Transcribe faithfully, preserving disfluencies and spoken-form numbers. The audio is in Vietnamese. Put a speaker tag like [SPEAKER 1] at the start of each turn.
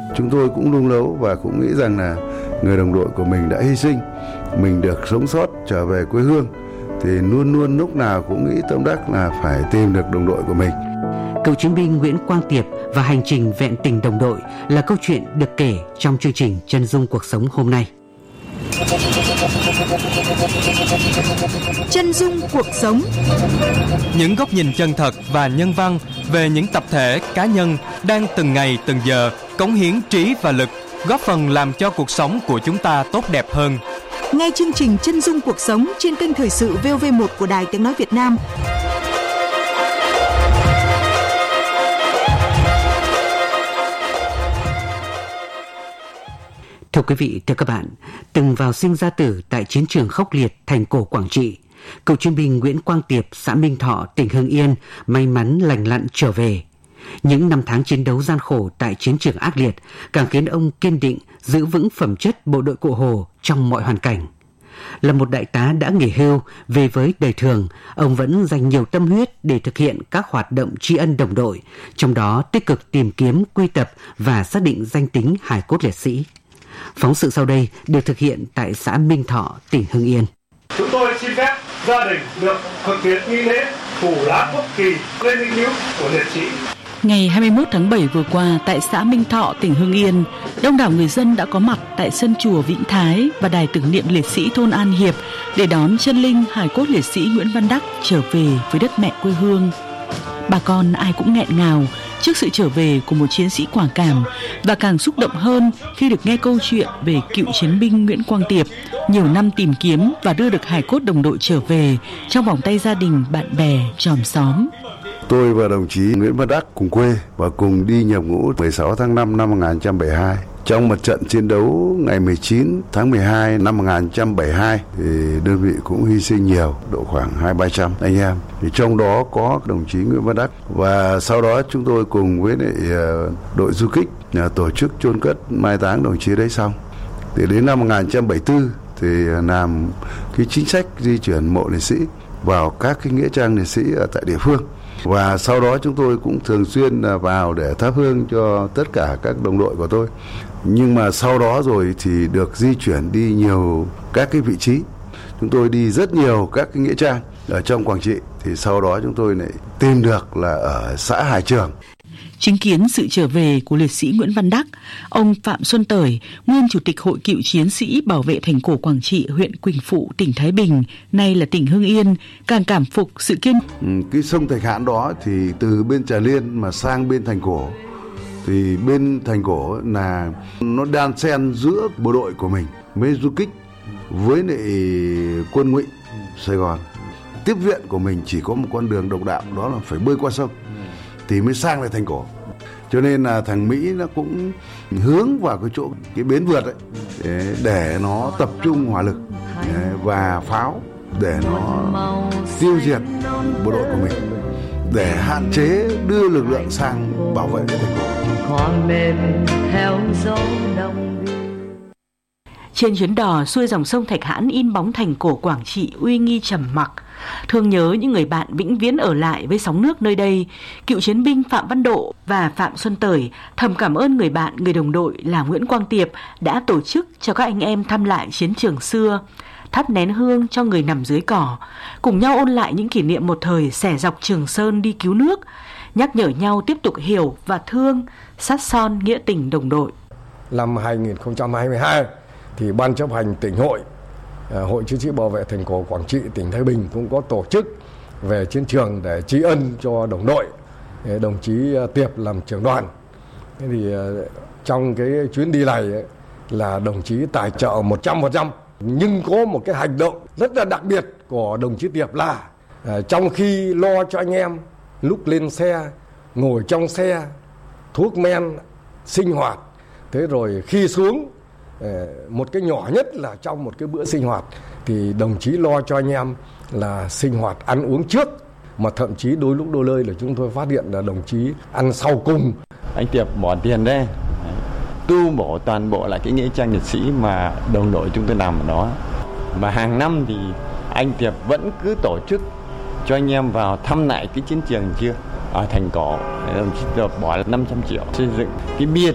[SPEAKER 1] chúng tôi cũng lung lấu và cũng nghĩ rằng là người đồng đội của mình đã hy sinh, mình được sống sót trở về quê hương thì luôn luôn lúc nào cũng nghĩ tâm đắc là phải tìm được đồng đội của mình.
[SPEAKER 2] Cựu chiến binh Nguyễn Quang Tiệp và hành trình vẹn tình đồng đội là câu chuyện được kể trong chương trình Chân dung cuộc sống hôm nay.
[SPEAKER 3] Chân dung cuộc sống.
[SPEAKER 4] Những góc nhìn chân thật và nhân văn về những tập thể, cá nhân đang từng ngày từng giờ cống hiến trí và lực, góp phần làm cho cuộc sống của chúng ta tốt đẹp hơn.
[SPEAKER 3] Nghe chương trình Chân dung cuộc sống trên kênh Thời sự vê o vê một của Đài Tiếng nói Việt Nam.
[SPEAKER 2] Thưa quý vị, thưa các bạn, từng vào sinh ra tử tại chiến trường khốc liệt thành cổ Quảng Trị, cựu chiến binh Nguyễn Quang Tiệp, xã Minh Thọ, tỉnh Hưng Yên may mắn lành lặn trở về. Những năm tháng chiến đấu gian khổ tại chiến trường ác liệt càng khiến ông kiên định giữ vững phẩm chất bộ đội Cụ Hồ trong mọi hoàn cảnh. Là một đại tá đã nghỉ hưu, về với đời thường, ông vẫn dành nhiều tâm huyết để thực hiện các hoạt động tri ân đồng đội, trong đó tích cực tìm kiếm, quy tập và xác định danh tính hài cốt liệt sĩ. Phóng sự sau đây được thực hiện tại xã Minh Thọ, tỉnh Hưng Yên.
[SPEAKER 5] Chúng tôi xin phép gia đình được thực hiện nghi lễ phủ lá quốc kỳ lên linh cứu của liệt sĩ.
[SPEAKER 6] Ngày hai mươi mốt tháng bảy vừa qua, tại xã Minh Thọ, tỉnh Hưng Yên, đông đảo người dân đã có mặt tại sân chùa Vĩnh Thái và đài tưởng niệm liệt sĩ thôn An Hiệp để đón chân linh hài cốt liệt sĩ Nguyễn Văn Đắc trở về với đất mẹ quê hương. Bà con ai cũng nghẹn ngào trước sự trở về của một chiến sĩ quả cảm và càng xúc động hơn khi được nghe câu chuyện về cựu chiến binh Nguyễn Quang Tiệp nhiều năm tìm kiếm và đưa được hài cốt đồng đội trở về trong vòng tay gia đình, bạn bè, chòm xóm.
[SPEAKER 1] Tôi và đồng chí Nguyễn Văn Đắc cùng quê và cùng đi nhập ngũ mười sáu tháng năm năm một nghìn chín trăm bảy mươi hai. Trong một trận chiến đấu ngày mười chín tháng mười hai năm một nghìn chín trăm bảy mươi hai thì đơn vị cũng hy sinh nhiều, độ khoảng hai ba trăm anh em. Thì trong đó có đồng chí Nguyễn Văn Đắc, và sau đó chúng tôi cùng với lại đội du kích tổ chức chôn cất mai táng đồng chí đấy xong. Thì đến năm một nghìn chín trăm bảy mươi tư thì làm cái chính sách di chuyển mộ liệt sĩ vào các cái nghĩa trang liệt sĩ ở tại địa phương. Và sau đó chúng tôi cũng thường xuyên vào để thắp hương cho tất cả các đồng đội của tôi. Nhưng mà sau đó rồi thì được di chuyển đi nhiều các cái vị trí. Chúng tôi đi rất nhiều các cái nghĩa trang ở trong Quảng Trị. Thì sau đó chúng tôi lại tìm được là ở xã Hải Trường.
[SPEAKER 6] Chứng kiến sự trở về của liệt sĩ Nguyễn Văn Đắc, ông Phạm Xuân Tởi, nguyên chủ tịch Hội Cựu Chiến sĩ Bảo vệ Thành cổ Quảng Trị, huyện Quỳnh Phụ, tỉnh Thái Bình, nay là tỉnh Hưng Yên, càng cảm phục sự kiên.
[SPEAKER 1] Ừ, cái sông Thạch Hãn đó thì từ bên Trà Liên mà sang bên Thành Cổ, thì bên Thành Cổ là nó đan xen giữa bộ đội của mình với du kích với lại quân Ngụy Sài Gòn. Tiếp viện của mình chỉ có một con đường độc đạo, đó là phải bơi qua sông thì mới sang lại Thành Cổ. Cho nên là thằng Mỹ nó cũng hướng vào cái chỗ cái bến vượt ấy để, để nó tập trung hỏa lực và pháo để nó tiêu diệt bộ đội của mình, để hạn chế đưa lực lượng sang bảo vệ cái Thành Cổ.
[SPEAKER 6] Trên chuyến đò xuôi dòng sông Thạch Hãn in bóng Thành cổ Quảng Trị uy nghi trầm mặc. Thương nhớ những người bạn vĩnh viễn ở lại với sóng nước nơi đây, cựu chiến binh Phạm Văn Độ và Phạm Xuân Tởi thầm cảm ơn người bạn, người đồng đội là Nguyễn Quang Tiệp đã tổ chức cho các anh em thăm lại chiến trường xưa, thắp nén hương cho người nằm dưới cỏ, cùng nhau ôn lại những kỷ niệm một thời xẻ dọc Trường Sơn đi cứu nước, nhắc nhở nhau tiếp tục hiểu và thương, sát son nghĩa tình đồng đội.
[SPEAKER 7] Năm hai nghìn không trăm hai mươi hai thì Ban chấp hành tỉnh hội, Hội Chiến sĩ Bảo vệ Thành cổ Quảng Trị, tỉnh Thái Bình cũng có tổ chức về chiến trường để tri ân cho đồng đội. Đồng chí Tiệp làm trưởng đoàn. Thế thì trong cái chuyến đi này ấy, là đồng chí tài trợ một trăm phần trăm. Nhưng có một cái hành động rất là đặc biệt của đồng chí Tiệp là trong khi lo cho anh em lúc lên xe, ngồi trong xe, thuốc men, sinh hoạt. Thế rồi khi xuống, một cái nhỏ nhất là trong một cái bữa sinh hoạt thì đồng chí lo cho anh em là sinh hoạt ăn uống trước, mà thậm chí đôi lúc đôi nơi là chúng tôi phát hiện là đồng chí ăn sau cùng.
[SPEAKER 8] Anh Tiệp bỏ tiền đấy, tu bổ toàn bộ lại cái nghĩa trang liệt sĩ mà đồng đội chúng tôi làm ở đó. Và hàng năm thì anh Tiệp vẫn cứ tổ chức cho anh em vào thăm lại cái chiến trường kia ở Thành Cổ. Đồng chí Tiệp bỏ năm trăm triệu xây dựng cái bia